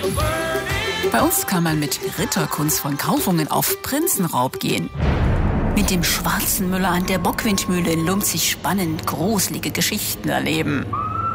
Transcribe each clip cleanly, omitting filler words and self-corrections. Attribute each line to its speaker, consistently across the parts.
Speaker 1: Bei uns kann man mit Ritterkunst von Kaufungen auf Prinzenraub gehen. Mit dem schwarzen Müller an der Bockwindmühle in Lumpzig spannend gruselige Geschichten erleben.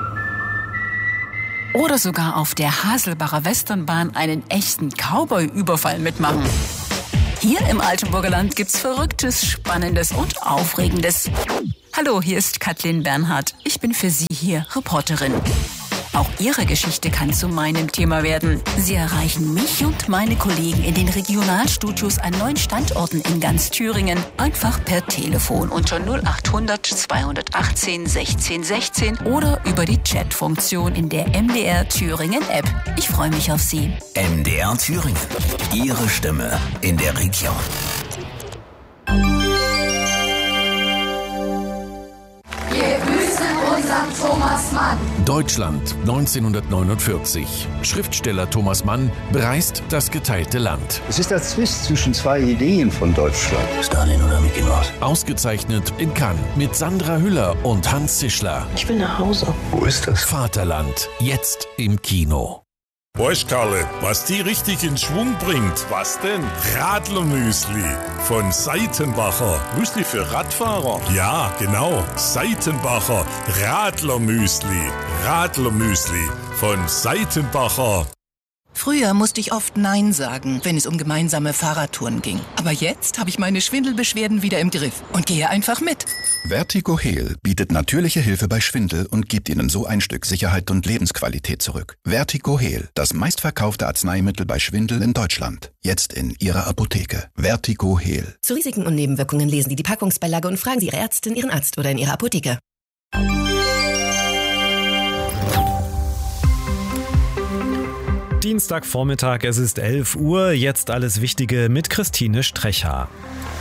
Speaker 1: Oder sogar auf der Haselbacher Westernbahn einen echten Cowboy-Überfall mitmachen. Hier im Altenburger Land gibt's Verrücktes, Spannendes und Aufregendes. Hallo, hier ist Kathleen Bernhardt. Ich bin für Sie hier Reporterin. Auch Ihre Geschichte kann zu meinem Thema werden. Sie erreichen mich und meine Kollegen in den Regionalstudios an 9 Standorten in ganz Thüringen. Einfach per Telefon unter 0800 218 16 16 oder über die Chatfunktion in der MDR Thüringen App. Ich freue mich auf Sie.
Speaker 2: MDR Thüringen. Ihre Stimme in der Region.
Speaker 3: Thomas Mann.
Speaker 4: Deutschland 1949. Schriftsteller Thomas Mann bereist das geteilte Land.
Speaker 5: Es ist der Zwist zwischen 2 Ideen von Deutschland.
Speaker 2: Stalin oder Mickey Mouse?
Speaker 4: Ausgezeichnet in Cannes mit Sandra Hüller und Hans Zischler.
Speaker 6: Ich will nach Hause.
Speaker 5: Wo ist das?
Speaker 4: Vaterland, jetzt im Kino.
Speaker 7: Weißt Karle, was die richtig in Schwung bringt? Was denn? Radlermüsli von Seitenbacher. Müsli für Radfahrer? Ja, genau. Seitenbacher Radlermüsli. Radlermüsli von Seitenbacher.
Speaker 8: Früher musste ich oft Nein sagen, wenn es um gemeinsame Fahrradtouren ging. Aber jetzt habe ich meine Schwindelbeschwerden wieder im Griff und gehe einfach mit.
Speaker 9: Vertigo Heal bietet natürliche Hilfe bei Schwindel und gibt Ihnen so ein Stück Sicherheit und Lebensqualität zurück. Vertigo Heal, das meistverkaufte Arzneimittel bei Schwindel in Deutschland. Jetzt in Ihrer Apotheke. Vertigo Heal.
Speaker 10: Zu Risiken und Nebenwirkungen lesen Sie die Packungsbeilage und fragen Sie Ihre Ärztin, Ihren Arzt oder in Ihrer Apotheke.
Speaker 11: Dienstagvormittag, es ist 11 Uhr, jetzt alles Wichtige mit Christine Strecha.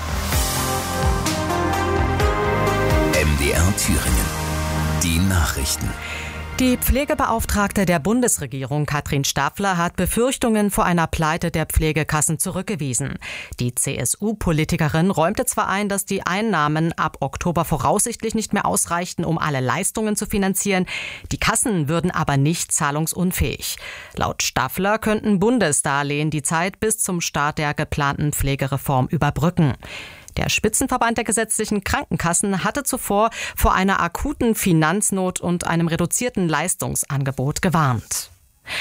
Speaker 2: MDR Thüringen. Die Nachrichten.
Speaker 12: Die Pflegebeauftragte der Bundesregierung, Katrin Staffeler, hat Befürchtungen vor einer Pleite der Pflegekassen zurückgewiesen. Die CSU-Politikerin räumte zwar ein, dass die Einnahmen ab Oktober voraussichtlich nicht mehr ausreichten, um alle Leistungen zu finanzieren. Die Kassen würden aber nicht zahlungsunfähig. Laut Staffeler könnten Bundesdarlehen die Zeit bis zum Start der geplanten Pflegereform überbrücken. Der Spitzenverband der gesetzlichen Krankenkassen hatte zuvor vor einer akuten Finanznot und einem reduzierten Leistungsangebot gewarnt.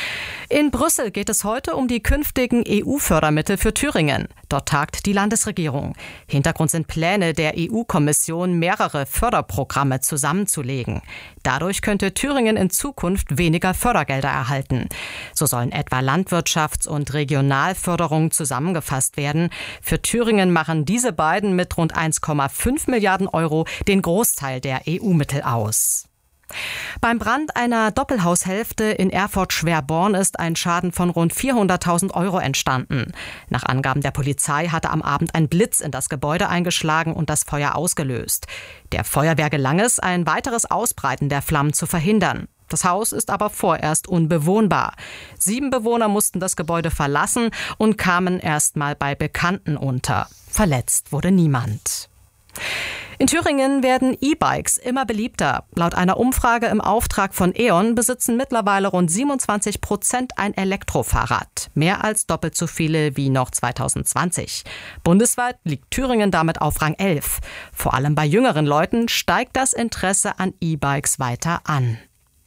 Speaker 12: In Brüssel geht es heute um die künftigen EU-Fördermittel für Thüringen. Dort tagt die Landesregierung. Hintergrund sind Pläne der EU-Kommission, mehrere Förderprogramme zusammenzulegen. Dadurch könnte Thüringen in Zukunft weniger Fördergelder erhalten. So sollen etwa Landwirtschafts- und Regionalförderung zusammengefasst werden. Für Thüringen machen diese beiden mit rund 1,5 Milliarden Euro den Großteil der EU-Mittel aus. Beim Brand einer Doppelhaushälfte in Erfurt-Schwerborn ist ein Schaden von rund 400.000 Euro entstanden. Nach Angaben der Polizei hatte am Abend ein Blitz in das Gebäude eingeschlagen und das Feuer ausgelöst. Der Feuerwehr gelang es, ein weiteres Ausbreiten der Flammen zu verhindern. Das Haus ist aber vorerst unbewohnbar. 7 Bewohner mussten das Gebäude verlassen und kamen erst mal bei Bekannten unter. Verletzt wurde niemand. In Thüringen werden E-Bikes immer beliebter. Laut einer Umfrage im Auftrag von E.ON besitzen mittlerweile rund 27% ein Elektrofahrrad. Mehr als doppelt so viele wie noch 2020. Bundesweit liegt Thüringen damit auf Rang 11. Vor allem bei jüngeren Leuten steigt das Interesse an E-Bikes weiter an.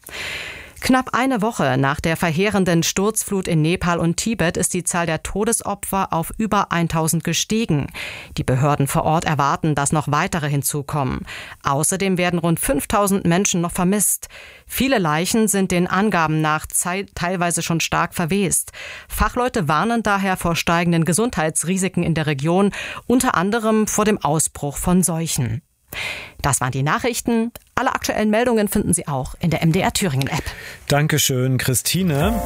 Speaker 12: Knapp eine Woche nach der verheerenden Sturzflut in Nepal und Tibet ist die Zahl der Todesopfer auf über 1000 gestiegen. Die Behörden vor Ort erwarten, dass noch weitere hinzukommen. Außerdem werden rund 5000 Menschen noch vermisst. Viele Leichen sind den Angaben nach teilweise schon stark verwest. Fachleute warnen daher vor steigenden Gesundheitsrisiken in der Region, unter anderem vor dem Ausbruch von Seuchen. Das waren die Nachrichten. Alle aktuellen Meldungen finden Sie auch in der MDR Thüringen App.
Speaker 11: Dankeschön, Christine.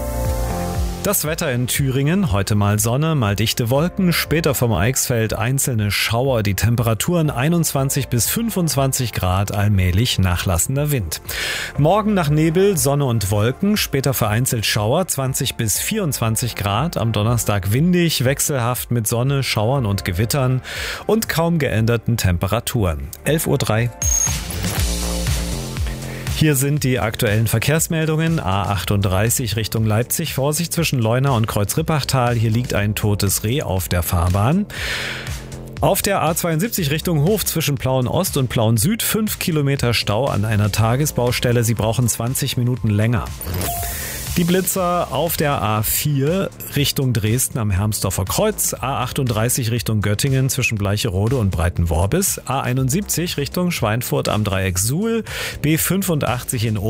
Speaker 11: Das Wetter in Thüringen, heute mal Sonne, mal dichte Wolken, später vom Eichsfeld einzelne Schauer, die Temperaturen 21 bis 25 Grad, allmählich nachlassender Wind. Morgen nach Nebel, Sonne und Wolken, später vereinzelt Schauer, 20 bis 24 Grad, am Donnerstag windig, wechselhaft mit Sonne, Schauern und Gewittern und kaum geänderten Temperaturen. 11:03 Uhr. Hier sind die aktuellen Verkehrsmeldungen. A38 Richtung Leipzig. Vorsicht zwischen Leuna und Kreuz-Rippachtal. Hier liegt ein totes Reh auf der Fahrbahn. Auf der A72 Richtung Hof zwischen Plauen-Ost und Plauen-Süd 5 Kilometer Stau an einer Tagesbaustelle. Sie brauchen 20 Minuten länger. Die Blitzer auf der A4 Richtung Dresden am Hermsdorfer Kreuz, A38 Richtung Göttingen zwischen Bleicherode und Breitenworbis, A71 Richtung Schweinfurt am Dreieck Suhl, B85 in